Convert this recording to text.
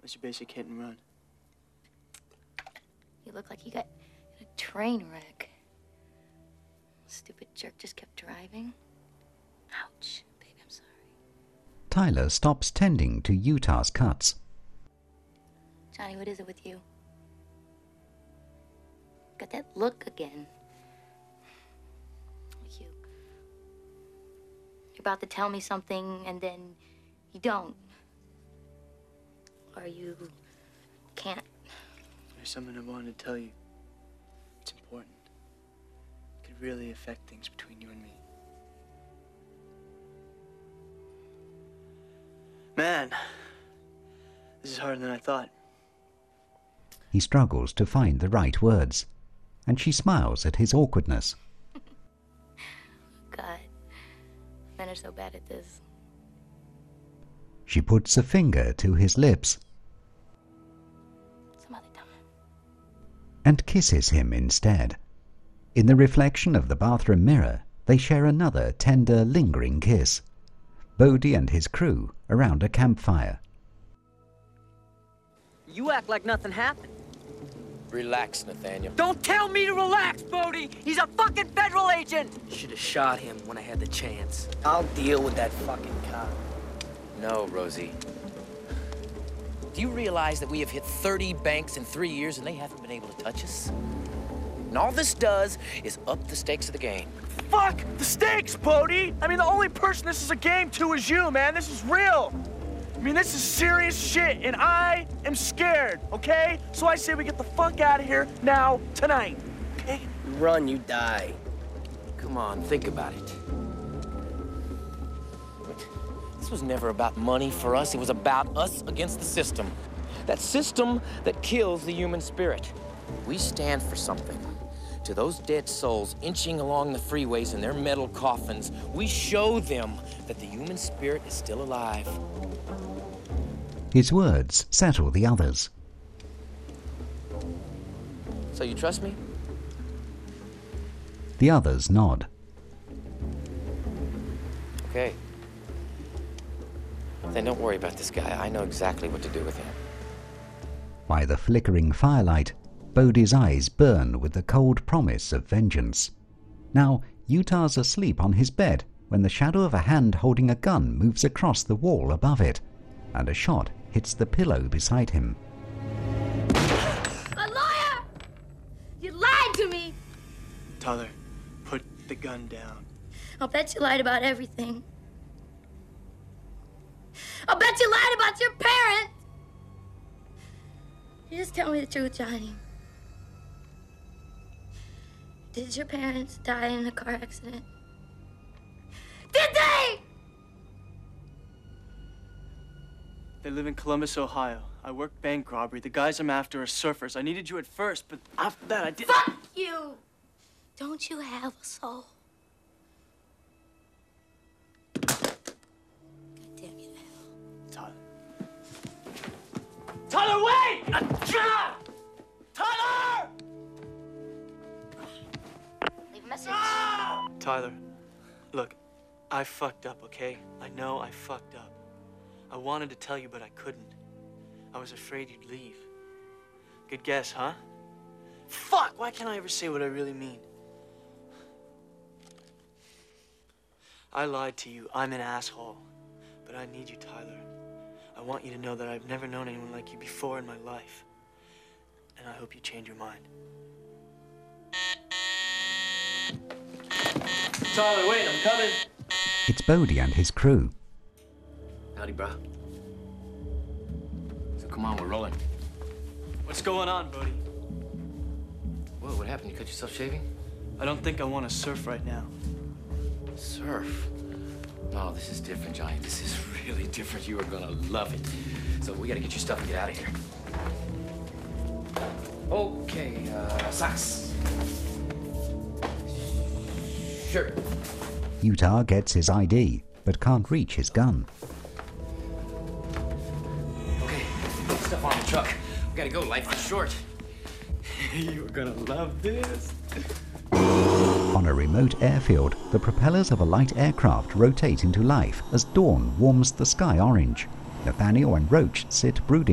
What's your basic hit and run? You look like you got in a train wreck. Stupid jerk just kept driving. Ouch. Baby, I'm sorry. Tyler stops tending to Utah's cuts. Johnny, what is it with you? Got that look again. You're about to tell me something and then you don't. Or you can't. There's something I wanted to tell you. It's important. It could really affect things between you and me. Man, this is harder than I thought. He struggles to find the right words, and she smiles at his awkwardness. God, men are so bad at this. She puts a finger to his lips Some other time. and kisses him instead. In the reflection of the bathroom mirror, they share another tender, lingering kiss. Bodie and his crew around a campfire. You act like nothing happened. Relax, Nathaniel. Don't tell me to relax, Bodie! He's a fucking federal agent! Should have shot him when I had the chance. I'll deal with that fucking cop. No, Rosie. Do you realize that we have hit 30 banks in 3 years and they haven't been able to touch us? And all this does is up the stakes of the game. Fuck the stakes, Bodie! I mean, the only person this is a game to is you, man. This is real. I mean, this is serious shit, and I am scared, okay? So I say we get the fuck out of here now, tonight, okay? You run, you die. Come on, think about it. This was never about money for us. It was about us against the system. That system that kills the human spirit. We stand for something. To those dead souls inching along the freeways in their metal coffins, we show them that the human spirit is still alive. His words settle the others. So you trust me? The others nod. Okay. Then don't worry about this guy. I know exactly what to do with him. By the flickering firelight, Bodie's eyes burn with the cold promise of vengeance. Now, Utah's asleep on his bed when the shadow of a hand holding a gun moves across the wall above it, and a shot hits the pillow beside him. A liar! You lied to me! Tyler, put the gun down. I'll bet you lied about everything. I'll bet you lied about your parents! You just tell me the truth, Johnny. Did your parents die in a car accident? Did they? They live in Columbus, Ohio. I work bank robbery. The guys I'm after are surfers. I needed you at first, but after that I didn't. Fuck you! Don't you have a soul? God damn you to hell. Tyler. Tyler, wait! Tyler! Leave a message. Tyler, look, I fucked up, okay? I know I fucked up. I wanted to tell you, but I couldn't. I was afraid you'd leave. Good guess, huh? Fuck, why can't I ever say what I really mean? I lied to you. I'm an asshole. But I need you, Tyler. I want you to know that I've never known anyone like you before in my life. And I hope you change your mind. Tyler, wait, I'm coming. It's Bodie and his crew. Howdy, bro. So come on, we're rolling. What's going on, Bodie? Whoa, what happened? You cut yourself shaving? I don't think I want to surf right now. Surf? No, this is different, Johnny. This is really different. You are gonna love it. So we gotta get your stuff and get out of here. Okay, socks. Shirt. Utah gets his ID, but can't reach his gun. Okay, put stuff on the truck. We gotta go, life is short. You're gonna love this. On a remote airfield, the propellers of a light aircraft rotate into life as dawn warms the sky orange. Nathaniel and Roach sit brooding